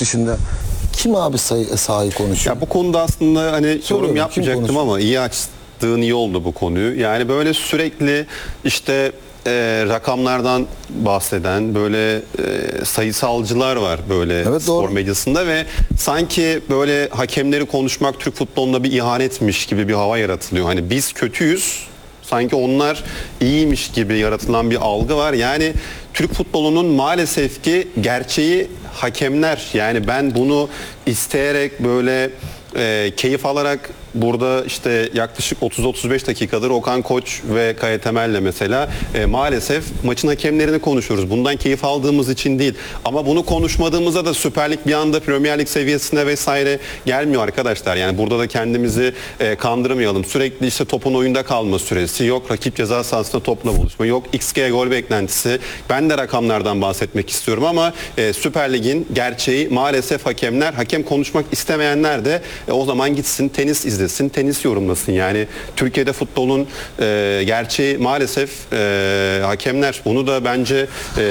dışında kim abi sahayı konuşuyor? Ya bu konuda aslında hani yorum Soruyorum, yapmayacaktım ama iyi açtığın iyi oldu bu konuyu. Yani böyle sürekli işte rakamlardan bahseden böyle sayısalcılar var böyle Evet, spor doğru. medyasında ve sanki böyle hakemleri konuşmak Türk futboluna bir ihanetmiş gibi bir hava yaratılıyor. Hani biz kötüyüz, sanki onlar iyiymiş gibi yaratılan bir algı var. Yani Türk futbolunun maalesef ki gerçeği hakemler. Yani ben bunu isteyerek böyle keyif alarak burada işte yaklaşık 30-35 dakikadır Okan Koç ve Kaya Temel'le mesela maalesef maçın hakemlerini konuşuyoruz. Bundan keyif aldığımız için değil. Ama bunu konuşmadığımızda da Süper Lig bir anda Premier Lig seviyesine vesaire gelmiyor arkadaşlar. Yani burada da kendimizi kandırmayalım. Sürekli işte topun oyunda kalma süresi, yok rakip ceza sahasında topla buluşma, yok XG gol beklentisi. Ben de rakamlardan bahsetmek istiyorum ama Süper Lig'in gerçeği maalesef hakemler. Hakem konuşmak istemeyenler de o zaman gitsin tenis izlesin, tenis yorumlasın. Yani Türkiye'de futbolun gerçeği maalesef hakemler. Bunu da bence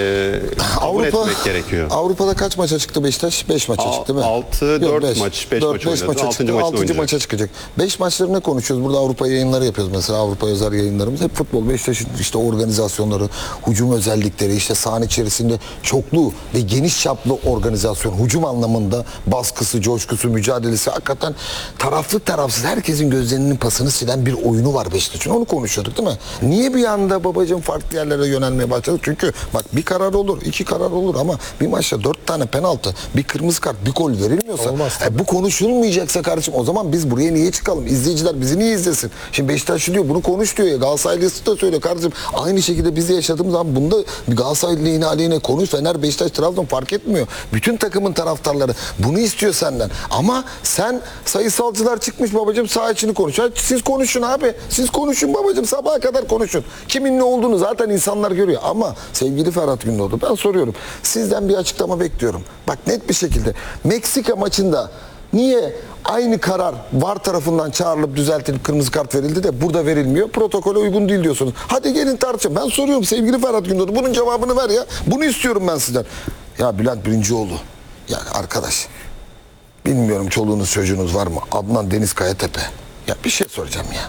kabul etmek gerekiyor. Avrupa'da kaç maça çıktı Beşiktaş? 5 maça çıktı değil mi? 6-4 maç, 5 maç oynadı. 6. maça çıkacak. 5 maçları ne konuşuyoruz? Burada Avrupa yayınları yapıyoruz mesela. Avrupa özel yayınlarımız. Hep futbol. Beşiktaş'ın işte organizasyonları, hücum özellikleri, işte sahanın içerisinde çoklu ve geniş çaplı organizasyon, hücum anlamında baskısı, coşkusu, mücadelesi, hakikaten taraflı tarafsız herkesin gözlerinin pasını silen bir oyunu var Beşiktaş'ın. Onu konuşuyorduk değil mi? Niye bir anda babacığım farklı yerlere yönelmeye başladı? Çünkü bak bir karar olur, 2 karar olur ama bir maçta 4 tane penaltı, bir kırmızı kart, bir gol verilmiyorsa bu konuşulmayacaksa kardeşim o zaman biz buraya niye çıkalım? İzleyiciler bizi niye izlesin? Şimdi Beşiktaş diyor, bunu konuş diyor ya. Galatasaraylısı da söylüyor kardeşim. Aynı şekilde biz de yaşadığımız zaman bunda bir Galatasaray lehine aleyhine konuş. Fener, Beşiktaş, Trabzon fark etmiyor. Bütün takımın taraftarları bunu istiyor senden. Ama sen sayısalcılar çıkmış babacığım saha içini konuşuyor. Siz konuşun abi. Siz konuşun babacığım, sabaha kadar konuşun. Kimin ne olduğunu zaten insanlar görüyor. Ama sevgili Ferhat Gündoğdu, ben soruyorum. Sizden bir açıklama bekliyorum. Bak net bir şekilde. Meksika maçında niye aynı karar VAR tarafından çağrılıp düzeltilip kırmızı kart verildi de burada verilmiyor? Protokole uygun değil diyorsunuz. Hadi gelin tartışalım. Ben soruyorum sevgili Ferhat Gündoğdu. Bunun cevabını ver ya. Bunu istiyorum ben sizden. Ya Bülent Birincioğlu. Ya arkadaş. Bilmiyorum çoluğunuz çocuğunuz var mı? Adnan Deniz Kayatepe. Ya bir şey soracağım ya.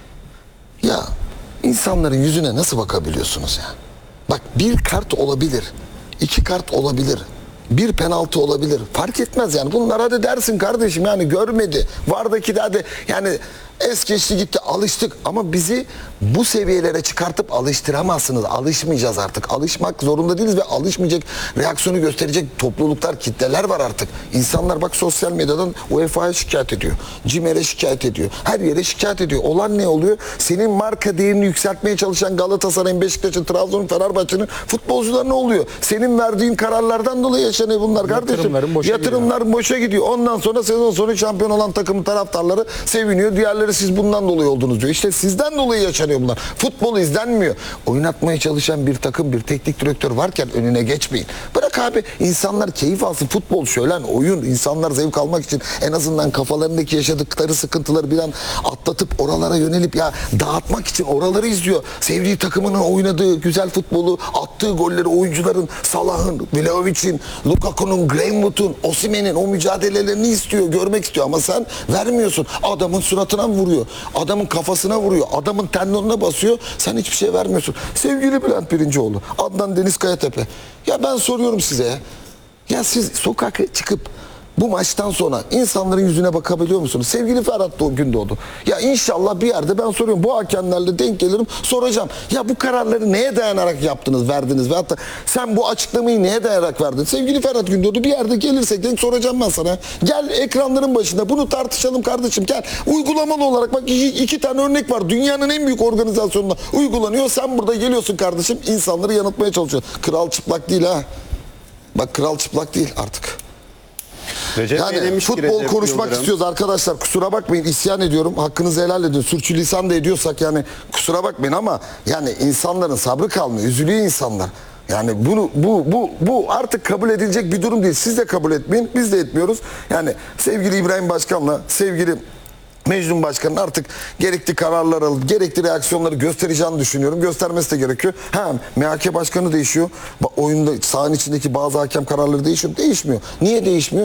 Ya insanların yüzüne nasıl bakabiliyorsunuz ya? Bak bir kart olabilir. 2 kart olabilir. Bir penaltı olabilir. Fark etmez yani. Bunlar hadi dersin kardeşim yani görmedi. Vardaki de hadi yani es geçti gitti, alıştık ama bizi bu seviyelere çıkartıp alıştıramazsınız. Alışmayacağız artık. Alışmak zorunda değiliz ve alışmayacak reaksiyonu gösterecek topluluklar, kitleler var artık. İnsanlar bak sosyal medyadan UEFA'ya şikayet ediyor. CİMER'e şikayet ediyor. Her yere şikayet ediyor. Olan ne oluyor? Senin marka değerini yükseltmeye çalışan Galatasaray'ın, Beşiktaş'ın, Trabzon'un, Fenerbahçe'nin futbolcular ne oluyor? Senin verdiğin kararlardan dolayı yaşanıyor bunlar kardeşim. Yatırımlar boşa gidiyor. Ondan sonra sezon sonu şampiyon olan takımın taraftarları seviniyor. Diğerleri siz bundan dolayı oldunuz diyor. İşte sizden dolayı yaşanıyor bunlar. Futbol izlenmiyor. Oynatmaya çalışan bir takım, bir teknik direktör varken önüne geçmeyin. Bırak abi insanlar keyif alsın. Futbol şölen, oyun. İnsanlar zevk almak için en azından kafalarındaki yaşadıkları sıkıntıları bir an atlatıp oralara yönelip ya dağıtmak için oraları izliyor. Sevdiği takımının oynadığı güzel futbolu, attığı golleri, oyuncuların, Salah'ın, Vlahovic'in, Lukaku'nun, Greenwood'un, Osimhen'in o mücadelelerini istiyor, görmek istiyor ama sen vermiyorsun. Adamın suratına vuruyor. Adamın kafasına vuruyor. Adamın tendonuna basıyor. Sen hiçbir şey vermiyorsun. Sevgili Bülent Birincioğlu, Adnan Deniz Kayatepe. Ya ben soruyorum size ya. Ya siz sokağa çıkıp bu maçtan sonra insanların yüzüne bakabiliyor musunuz? Sevgili Ferhat Gündoğdu. Ya inşallah bir yerde ben soruyorum. Bu hakemlerle denk gelirim. Soracağım. Ya bu kararları neye dayanarak yaptınız, verdiniz? Ve hatta sen bu açıklamayı neye dayanarak verdin? Sevgili Ferhat Gündoğdu bir yerde gelirsek denk soracağım ben sana. Gel ekranların başında bunu tartışalım kardeşim. Gel uygulamalı olarak bak 2 tane örnek var. Dünyanın en büyük organizasyonunda uygulanıyor. Sen burada geliyorsun kardeşim. İnsanları yanıltmaya çalışıyorsun. Kral çıplak değil ha. Bak kral çıplak değil artık. Yani futbol konuşmak istiyoruz arkadaşlar, kusura bakmayın, isyan ediyorum, hakkınızı helal edin, sürçülisan da ediyorsak yani kusura bakmayın ama yani insanların sabrı kalmıyor, üzülüyor insanlar. Yani bu artık kabul edilecek bir durum değil. Siz de kabul etmeyin, biz de etmiyoruz. Yani sevgili İbrahim Başkan'la sevgili Mecnun Başkan'ın artık gerekli kararlar alıp gerekli reaksiyonları göstereceğini düşünüyorum. Göstermesi de gerekiyor. MHK Başkanı değişiyor. Oyunda sahanın içindeki bazı hakem kararları değişiyor. Değişmiyor. Niye değişmiyor?